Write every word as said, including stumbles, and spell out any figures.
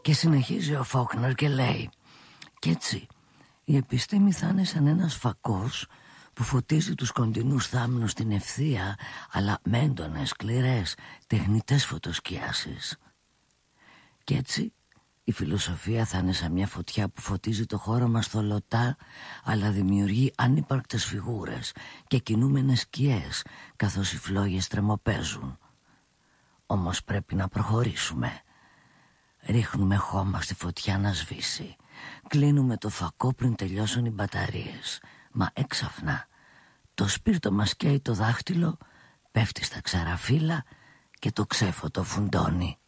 Και συνεχίζει ο Φόκνερ και λέει: «Κι έτσι η επιστήμη θα είναι σαν ένας φακός που φωτίζει τους κοντινούς θάμνους στην ευθεία, αλλά με έντονες, σκληρές, τεχνητές φωτοσκιάσεις. Κι έτσι η φιλοσοφία θα είναι σαν μια φωτιά που φωτίζει το χώρο μας θολωτά, αλλά δημιουργεί ανύπαρκτες φιγούρες και κινούμενες σκιές, καθώς οι φλόγες τρεμοπαίζουν. Όμως πρέπει να προχωρήσουμε. Ρίχνουμε χώμα στη φωτιά να σβήσει. Κλείνουμε το φακό πριν τελειώσουν οι μπαταρίες. Μα έξαφνα το σπίρτο μας καίει το δάχτυλο, πέφτει στα ξαραφύλλα και το ξέφωτο φουντώνει.